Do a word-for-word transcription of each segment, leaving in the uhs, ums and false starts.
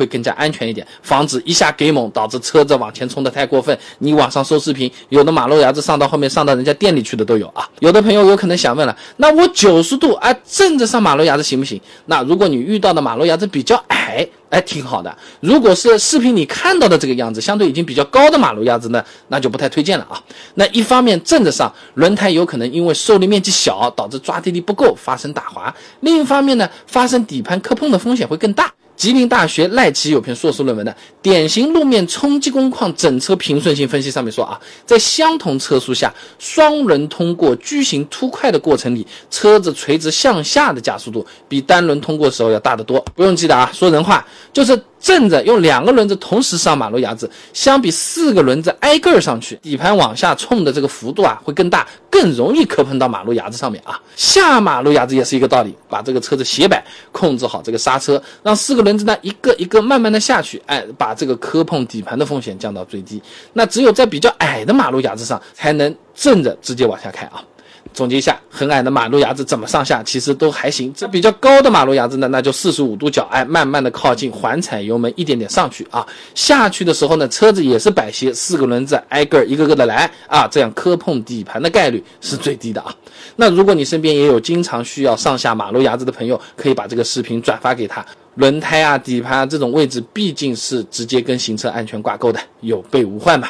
会更加安全一点，防止一下给猛导致车子往前冲得太过分。你网上搜视频，有的马路牙子上到后面上到人家店里去的都有啊。有的朋友有可能想问了，那我九十度啊正着上马路牙子行不行？那如果你遇到的马路牙子比较矮，哎，挺好的。如果是视频你看到的这个样子，相对已经比较高的马路牙子呢，那就不太推荐了啊。那一方面正着上，轮胎有可能因为受力面积小，导致抓地力不够，发生打滑；另一方面呢，发生底盘磕碰的风险会更大。吉林大学赖奇有篇硕士论文的典型路面冲击工况整车平顺性分析上面说啊，在相同车速下，双轮通过矩形凸块的过程里，车子垂直向下的加速度比单轮通过的时候要大得多。不用记得啊，说人话就是正着用两个轮子同时上马路牙子，相比四个轮子挨个上去，底盘往下冲的这个幅度啊会更大，更容易磕碰到马路牙子上面啊。下马路牙子也是一个道理，把这个车子斜摆，控制好这个刹车，让四个轮子呢一个一个慢慢的下去，哎，把这个磕碰底盘的风险降到最低。那只有在比较矮的马路牙子上才能正着直接往下开啊。总结一下，很矮的马路牙子怎么上下其实都还行，这比较高的马路牙子呢，那就四十五度角，哎，慢慢的靠近，缓踩油门，一点点上去啊。下去的时候呢，车子也是摆斜，四个轮子挨个一个个的来啊，这样磕碰底盘的概率是最低的啊。那如果你身边也有经常需要上下马路牙子的朋友，可以把这个视频转发给他。轮胎啊、底盘啊这种位置毕竟是直接跟行车安全挂钩的，有备无患嘛。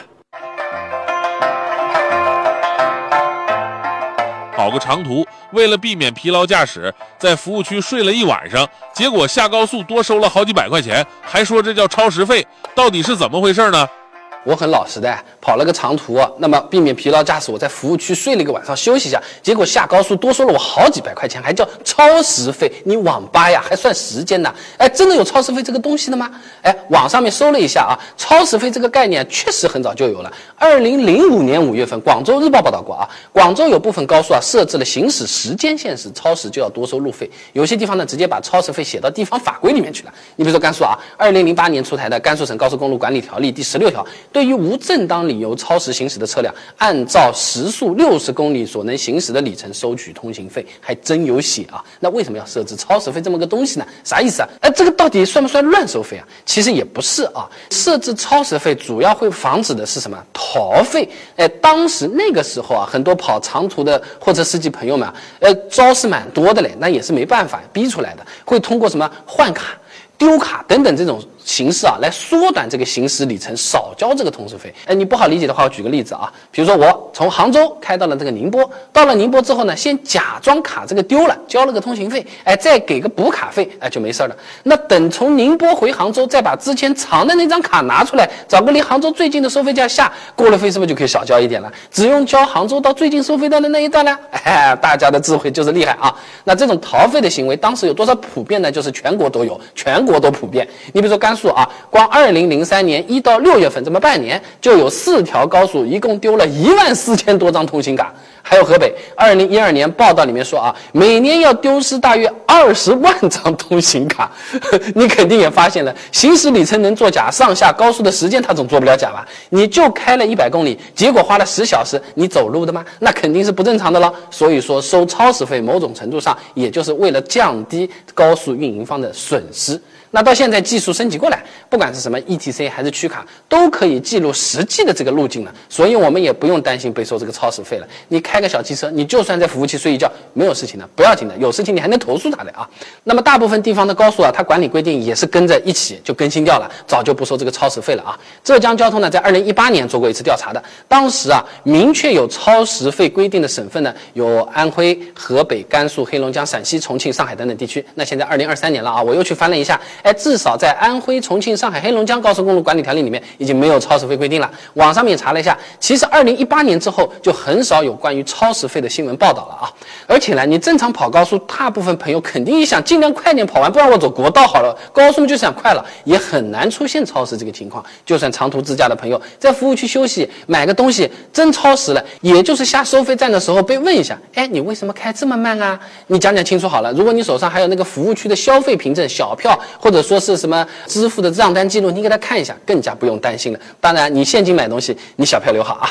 跑个长途，为了避免疲劳驾驶，在服务区睡了一晚上，结果下高速多收了好几百块钱，还说这叫超时费，到底是怎么回事呢？ 我很老实的，跑了个长途，那么避免疲劳驾驶，我在服务区睡了一个晚上休息一下，结果下高速多收了我好几百块钱，还叫超时费？你网吧呀还算时间呢？哎，真的有超时费这个东西的吗？哎，网上面搜了一下啊，超时费这个概念确实很早就有了。二零零五年五月份，广州日报报道过啊，广州有部分高速啊设置了行驶时间限时，超时就要多收路费。有些地方呢直接把超时费写到地方法规里面去了。你比如说甘肃啊，二零零八年出台的《甘肃省高速公路管理条例》第十六条。对于无正当理由超时行驶的车辆，按照时速六十公里所能行驶的里程收取通行费，还真有写啊！那为什么要设置超时费这么个东西呢？啥意思啊？哎，这个到底算不算乱收费啊？其实也不是啊，设置超时费主要会防止的是什么？逃费。哎，当时那个时候啊，很多跑长途的货车司机朋友们啊，呃，招式蛮多的嘞，那也是没办法逼出来的，会通过什么换卡、丢卡等等这种形式啊，来缩短这个行驶里程，少交这个通行费。哎，你不好理解的话，我举个例子啊，比如说我从杭州开到了这个宁波，到了宁波之后呢，先假装卡这个丢了，交了个通行费，哎，再给个补卡费，哎，就没事了。那等从宁波回杭州，再把之前藏的那张卡拿出来，找个离杭州最近的收费站下，过了费是不是就可以少交一点了？只用交杭州到最近收费站的那一段了。哎，大家的智慧就是厉害啊！那这种逃费的行为，当时有多少普遍呢？就是全国都有，全国都普遍。你比如说甘肃啊，光二零零三年一到六月份这么半年，就有四条高速一共丢了一万四千多张通行卡。还有河北，二零一二年报道里面说啊，每年要丢失大约二十万张通行卡。你肯定也发现了，行驶里程能作假，上下高速的时间它总做不了假吧？你就开了一百公里，结果花了十小时，你走路的吗？那肯定是不正常的了。所以说收超时费，某种程度上也就是为了降低高速运营方的损失。那到现在技术升级过来，不管是什么 E T C 还是区卡，都可以记录实际的这个路径了，所以我们也不用担心被收这个超时费了。你开个小汽车，你就算在服务器睡一觉，没有事情的，不要紧的，有事情你还能投诉他的啊。那么大部分地方的高速啊，它管理规定也是跟着一起就更新掉了，早就不收这个超时费了啊。浙江交通呢，在二零一八年做过一次调查的，当时啊，明确有超时费规定的省份呢，有安徽、河北、甘肃、黑龙江、陕西、重庆、上海等等地区。那现在二零二三年了啊，我又去翻了一下。哎，至少在安徽、重庆、上海、黑龙江高速公路管理条例里面已经没有超时费规定了。网上面查了一下，其实二零一八年之后就很少有关于超时费的新闻报道了啊。而且呢，你正常跑高速，大部分朋友肯定也想尽量快点跑完，不然我走国道好了，高速就想快了，也很难出现超时这个情况。就算长途自驾的朋友在服务区休息买个东西真超时了，也就是下收费站的时候被问一下，哎，你为什么开这么慢啊？你讲讲清楚好了。如果你手上还有那个服务区的消费凭证、小票，或者说是什么支付的账单记录，你给他看一下，更加不用担心了。当然你现金买东西，你小票留好啊。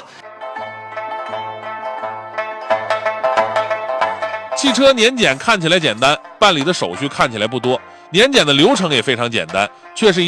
汽车年检看起来简单，办理的手续看起来不多，年检的流程也非常简单，却是一